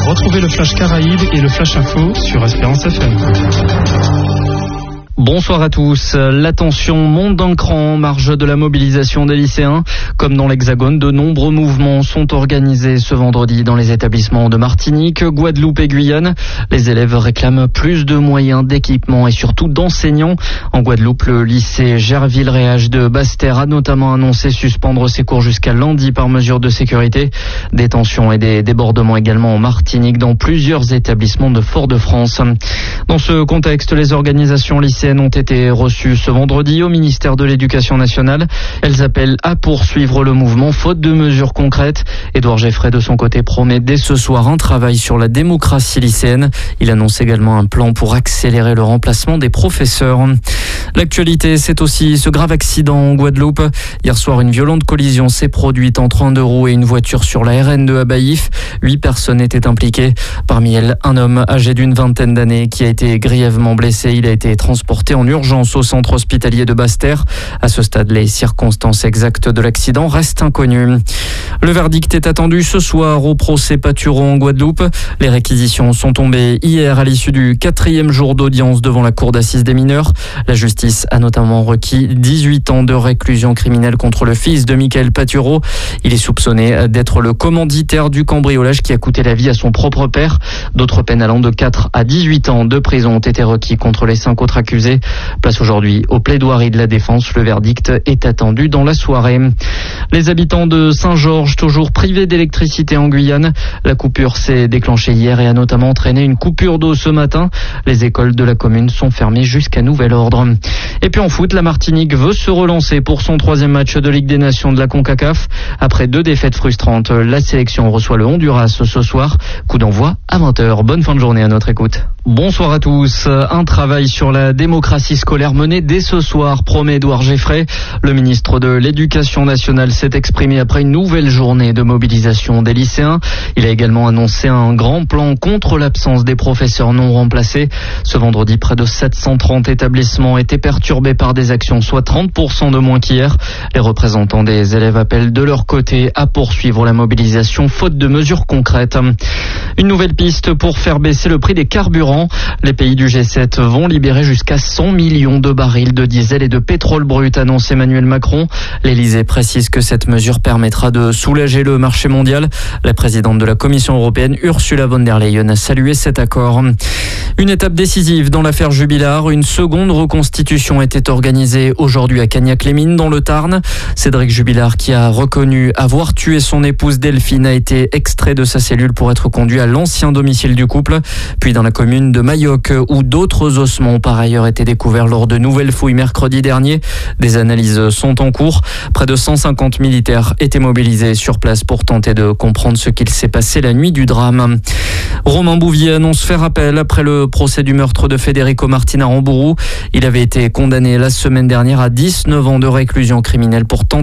Retrouvez le Flash Caraïbes et le Flash Info sur Espérance FM. Bonsoir à tous. La tension monte d'un cran en marge de la mobilisation des lycéens. Comme dans l'Hexagone, de nombreux mouvements sont organisés ce vendredi dans les établissements de Martinique, Guadeloupe et Guyane. Les élèves réclament plus de moyens, d'équipements et surtout d'enseignants. En Guadeloupe, le lycée Gerville-Réage de Basse-Terre a notamment annoncé suspendre ses cours jusqu'à lundi par mesure de sécurité. Des tensions et des débordements également en Martinique dans plusieurs établissements de Fort-de-France. Dans ce contexte, les organisations lycéennes ont été reçues ce vendredi au ministère de l'Éducation nationale. Elles appellent à poursuivre le mouvement faute de mesures concrètes. Édouard Geffray, de son côté, promet dès ce soir un travail sur la démocratie lycéenne. Il annonce également un plan pour accélérer le remplacement des professeurs. L'actualité, c'est aussi ce grave accident en Guadeloupe. Hier soir, une violente collision s'est produite entre un deux roues et une voiture sur la RN2 à Baïf. 8 personnes étaient impliquées. Parmi elles, un homme âgé d'une vingtaine d'années qui a été grièvement blessé. Il a été transporté en urgence au centre hospitalier de Basse-Terre. À ce stade, les circonstances exactes de l'accident restent inconnues. Le verdict est attendu ce soir au procès Paturo en Guadeloupe. Les réquisitions sont tombées hier à l'issue du 4e jour d'audience devant la cour d'assises des mineurs. La justice a notamment requis 18 ans de réclusion criminelle contre le fils de Michael Paturo. Il est soupçonné d'être le commanditaire du cambriolage qui a coûté la vie à son propre père. D'autres peines allant de 4 à 18 ans de prison ont été requis contre les 5 autres accusés. Place aujourd'hui aux plaidoiries de la défense. Le verdict est attendu dans la soirée. Les habitants de Saint-Georges, toujours privés d'électricité en Guyane. La coupure s'est déclenchée hier et a notamment entraîné une coupure d'eau ce matin. Les écoles de la commune sont fermées jusqu'à nouvel ordre. Et puis en foot, la Martinique veut se relancer pour son 3e match de Ligue des Nations de la CONCACAF. Après 2 défaites frustrantes, la sélection reçoit le Honduras ce soir. Coup d'envoi à 20h. Bonne fin de journée à notre écoute. Bonsoir à tous. Un travail sur la démocratie scolaire mené dès ce soir, promet Édouard Geffray. Le ministre de l'Éducation nationale s'est exprimé après une nouvelle journée de mobilisation des lycéens. Il a également annoncé un grand plan contre l'absence des professeurs non remplacés. Ce vendredi, près de 730 établissements étaient perturbés par des actions, soit 30% de moins qu'hier. Les représentants des élèves appellent de leur côté à poursuivre la mobilisation faute de mesures concrètes. Une nouvelle piste pour faire baisser le prix des carburants. Les pays du G7 vont libérer jusqu'à 100 millions de barils de diesel et de pétrole brut, annonce Emmanuel Macron. L'Elysée précise que cette mesure permettra de soulager le marché mondial. La présidente de la Commission européenne, Ursula von der Leyen, a salué cet accord. Une étape décisive dans l'affaire Jubilard. Une seconde reconstitution était organisée aujourd'hui à Cagnac-les-Mines, dans le Tarn. Cédric Jubilard, qui a reconnu avoir tué son épouse Delphine, a été extrait de sa cellule pour être conduit à l'ancien domicile du couple. Puis dans la commune de Mayoc, où d'autres ossements ont par ailleurs été découverts lors de nouvelles fouilles mercredi dernier. Des analyses sont en cours. Près de 150 militaires étaient mobilisés sur place pour tenter de comprendre ce qu'il s'est passé la nuit du drame. Romain Bouvier annonce faire appel après le procès du meurtre de Federico Martin à Rambourou. Il avait été condamné la semaine dernière à 19 ans de réclusion criminelle pour tentative